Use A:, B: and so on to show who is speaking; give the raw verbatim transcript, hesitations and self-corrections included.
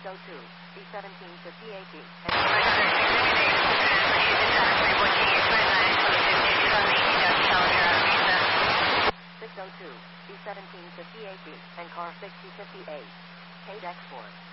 A: oh two, B seventeen fifty-eight B. six oh two, B seventeen fifty-eight B, and car sixty fifty-eight. Paid export.